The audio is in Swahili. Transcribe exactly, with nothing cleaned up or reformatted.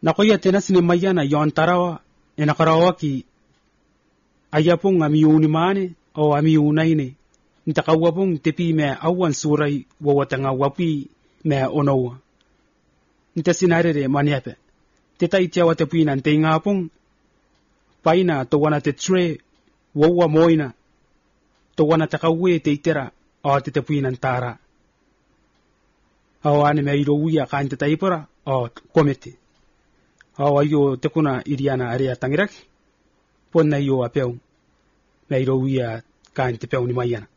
Nakoya tenas ni mayana yon tarawa enakarawaki ayapong amiuni mane o amiunay ni ntakawapong tepi me awan suray wawatanga wapi me onowa nita sinarere manyape teta itiawa tepi nan teingapong paina to wana te tre wawa moina to wana takawe te itera o te tepi nan tara o ane me iro uia kain te taipora o komete o ayo te kuna iriana area tangiraki pon na yo apeu me iro uia kain te peu ni mayana